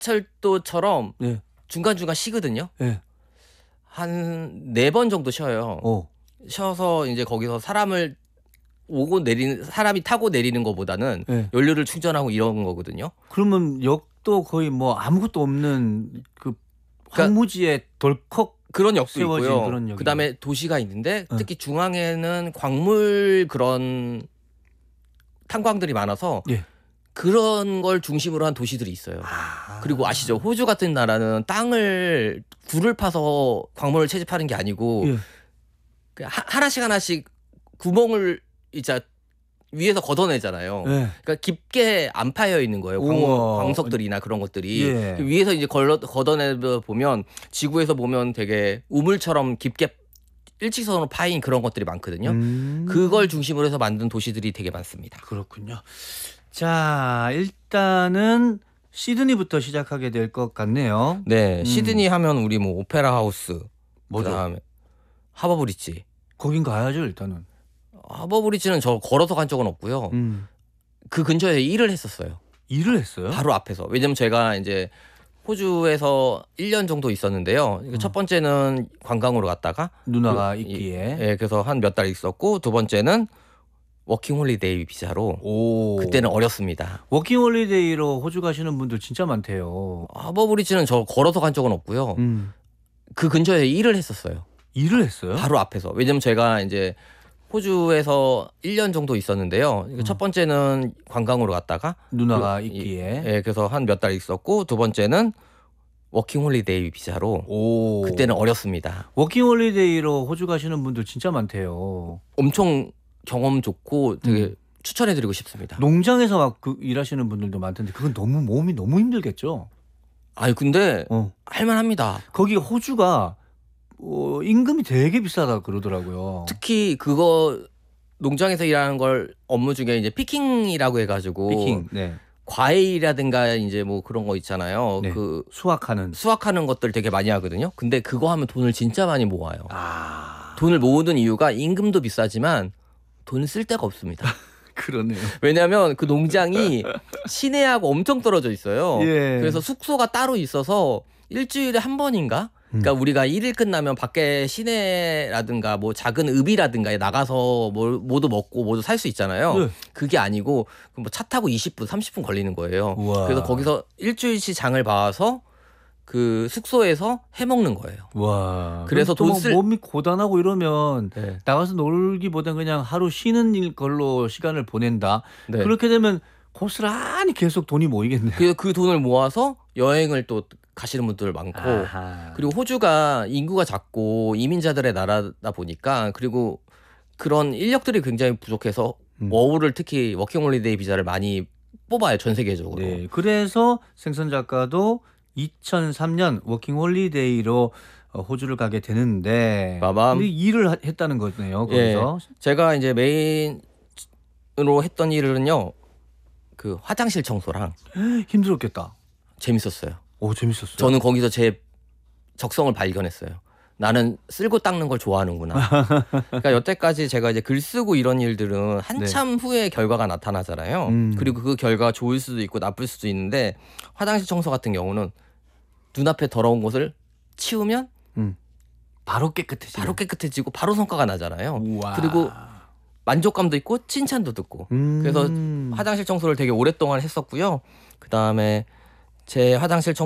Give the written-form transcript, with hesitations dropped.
지하철도처럼 네. 중간중간 쉬거든요. 예. 한 4번 정도 쉬어요. 쉬어서 이제 거기서 사람이 타고 내리는 것보다는 예. 연료를 충전하고 이런 거거든요. 그러면 역도 거의 뭐 아무것도 없는 그 그러니까 황무지에 덜컥 그런 역도 세워진 있고요. 그런 역이네요. 그다음에 도시가 있는데 특히 중앙에는 광물 그런 탄광들이 많아서 예. 그런 걸 중심으로 한 도시들이 있어요. 그리고 아시죠? 호주 같은 나라는 굴을 파서 광물을 채집하는 게 아니고 예. 하나씩 구멍을 이제 위에서 걷어내잖아요. 예. 그러니까 깊게 안 파여 있는 거예요. 광석들이나 그런 것들이. 예. 위에서 이제 걷어내 보면 지구에서 보면 되게 우물처럼 깊게 일직선으로 파인 그런 것들이 많거든요. 그걸 중심으로 해서 만든 도시들이 되게 많습니다. 그렇군요. 자, 일단은 시드니부터 시작하게 될 것 같네요. 네, 시드니 하면 우리 뭐 오페라 하우스, 뭐죠? 그다음에 하버 브릿지. 거긴 가야죠, 일단은. 하버 브릿지는 저 걸어서 간 적은 없고요. 그 근처에 일을 했었어요. 일을 했어요? 바로 앞에서. 왜냐면 제가 이제 호주에서 1년 정도 있었는데요. 첫 번째는 관광으로 갔다가 누나가 있기에. 예, 그래서 한 몇 달 있었고 두 번째는 워킹 홀리데이 비자로. 그때는 어렸습니다. 워킹 홀리데이로 호주 가시는 분들 진짜 많대요. 하버 브릿지는 저 걸어서 간 적은 없고요. 그 근처에 일을 했었어요. 일을 했어요? 바로 앞에서. 왜냐면 제가 이제 호주에서 1년 정도 있었는데요. 첫 번째는 관광으로 갔다가 누나가 있기에. 예, 그래서 한 몇 달 있었고 두 번째는 워킹 홀리데이 비자로. 그때는 어렸습니다. 워킹 홀리데이로 호주 가시는 분들 진짜 많대요. 엄청 경험 좋고 되게 추천해드리고 싶습니다. 농장에서 막 일하시는 분들도 많던데 그건 몸이 너무 힘들겠죠? 아니 근데 할만합니다. 거기 호주가 임금이 되게 비싸다 그러더라고요. 특히 그거 농장에서 일하는 걸 업무 중에 이제 피킹이라고 해가지고 네. 과일이라든가 이제 뭐 그런 거 있잖아요. 네. 그 수확하는 것들 되게 많이 하거든요. 근데 그거 하면 돈을 진짜 많이 모아요. 돈을 모으는 이유가 임금도 비싸지만 돈을 쓸 데가 없습니다. 그러네요. 왜냐하면 그 농장이 시내하고 엄청 떨어져 있어요. 예. 그래서 숙소가 따로 있어서 일주일에 한 번인가? 그러니까 우리가 일일 끝나면 밖에 시내라든가 뭐 작은 읍이라든가에 나가서 모두 먹고 모두 살 수 있잖아요. 네. 그게 아니고 뭐 차 타고 20분, 30분 걸리는 거예요. 우와. 그래서 거기서 일주일치 장을 봐서 그 숙소에서 해 먹는 거예요. 와. 그래서 또 몸이 고단하고 이러면 네. 나가서 놀기보다 그냥 하루 쉬는 걸로 시간을 보낸다. 네. 그렇게 되면 고스란히 계속 돈이 모이겠네요. 그 돈을 모아서 여행을 또 가시는 분들 많고 그리고 호주가 인구가 작고 이민자들의 나라다 보니까 그리고 그런 인력들이 굉장히 부족해서 어우를 특히 워킹홀리데이 비자를 많이 뽑아요. 전 세계적으로. 네. 그래서 생선 작가도 2003년 워킹홀리데이로 호주를 가게 되는데 근데 일을 했다는 거네요. 거기서. 예, 제가 이제 메인으로 했던 일은요. 그 화장실 청소랑. 힘들었겠다. 재밌었어요. 재밌었어요. 저는 거기서 제 적성을 발견했어요. 나는 쓸고 닦는 걸 좋아하는구나. 그러니까 여태까지 제가 이제 글 쓰고 이런 일들은 한참 후에 결과가 나타나잖아요. 그리고 그 결과가 좋을 수도 있고 나쁠 수도 있는데 화장실 청소 같은 경우는 눈앞에 더러운 곳을 치우면 바로 깨끗해지고 바로 성과가 나잖아요. 우와. 그리고 만족감도 있고 칭찬도 듣고. 그래서 화장실 청소를 되게 오랫동안 했었고요. 그다음에 제 화장실 청소